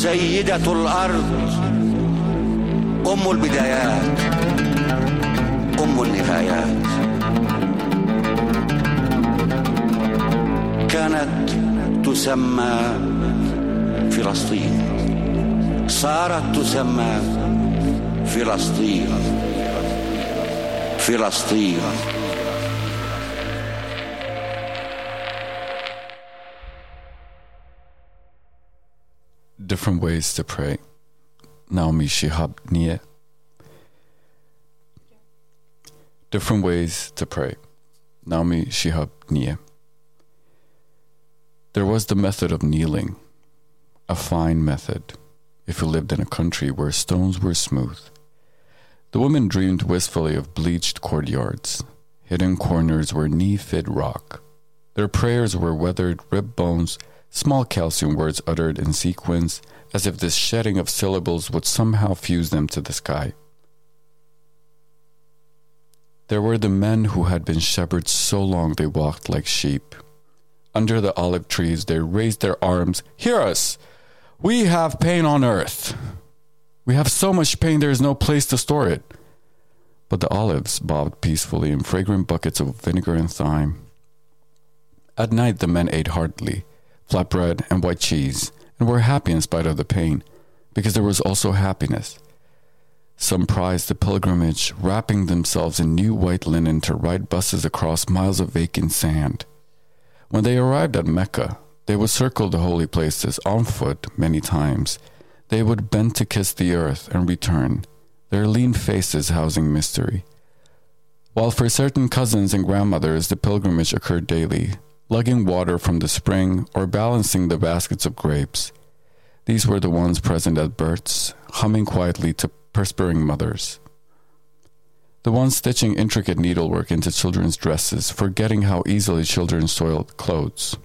سيدة الأرض، أم البدايات، أم النهايات. كانت تسمى فلسطين، صارت تسمى فلسطين. فلسطين. Different ways to pray. Naomi Shihab Nia. Different ways to pray. Naomi Shihab Nia. There was the method of kneeling, a fine method, if you lived in a country where stones were smooth. The women dreamed wistfully of bleached courtyards, hidden corners where knee-fit rock. Their prayers were weathered rib bones, small calcium words uttered in sequence, as if this shedding of syllables would somehow fuse them to the sky. There were the men who had been shepherds so long they walked like sheep. Under the olive trees they raised their arms. Hear us! We have pain on earth. We have so much pain there is no place to store it. But the olives bobbed peacefully in fragrant buckets of vinegar and thyme. At night the men ate heartily, flatbread and white cheese, and were happy in spite of the pain, because there was also happiness. Some prized the pilgrimage, wrapping themselves in new white linen to ride buses across miles of vacant sand. When they arrived at Mecca, they would circle the holy places on foot many times. They would bend to kiss the earth and return, their lean faces housing mystery. While for certain cousins and grandmothers the pilgrimage occurred daily, lugging water from the spring or balancing the baskets of grapes. These were the ones present at births, humming quietly to perspiring mothers. The ones stitching intricate needlework into children's dresses, forgetting how easily children soiled clothes.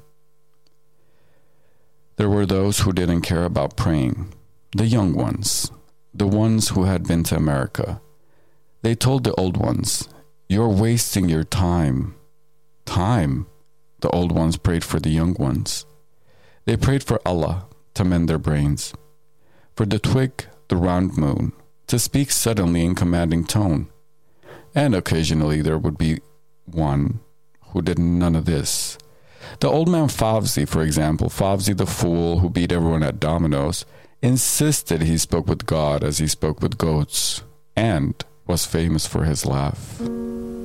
There were those who didn't care about praying, the young ones, the ones who had been to America. They told the old ones, "You're wasting your time." Time? The old ones prayed for the young ones. They prayed for Allah to mend their brains, for the twig, the round moon, to speak suddenly in commanding tone. And occasionally there would be one who did none of this. The old man Favzi, for example, Favzi the fool who beat everyone at dominoes, insisted he spoke with God as he spoke with goats, and was famous for his laugh.